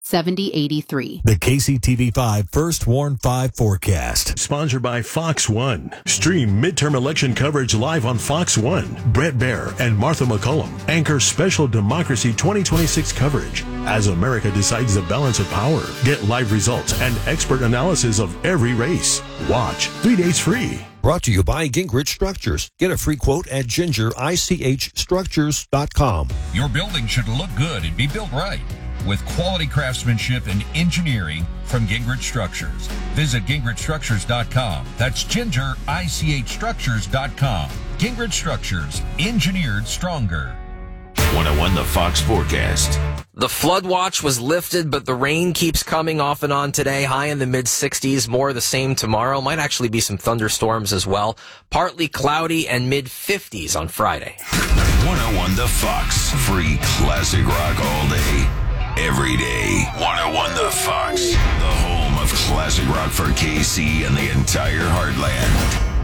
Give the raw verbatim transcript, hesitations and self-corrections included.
seventy eighty-three. The K C T V five First Warn five forecast. Sponsored by Fox One. Stream midterm election coverage live on Fox One. Brett Baer and Martha McCullum anchor special Democracy twenty twenty-six coverage as America decides the balance of power. Get live results and expert analysis of every race. Watch three days free. Brought to you by Gingrich Structures. Get a free quote at ginger ich structures dot com. Your building should look good and be built right, with quality craftsmanship and engineering from Gingrich Structures. Visit gingrich structures dot com. That's ginger ich structures dot com. Gingrich Structures, engineered stronger. one oh one The Fox Forecast. The flood watch was lifted, but the rain keeps coming off and on today. High in the mid sixties, more of the same tomorrow. Might actually be some thunderstorms as well. Partly cloudy and mid fifties on Friday. one oh one The Fox. Free classic rock all day, every day. one oh one The Fox. The home of classic rock for K C and the entire heartland.